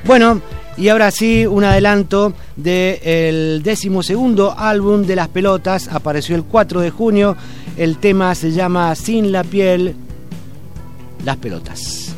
Bueno, y ahora sí, un adelanto del 12º álbum de Las Pelotas. Apareció el 4 de junio. El tema se llama Sin la piel, Las Pelotas.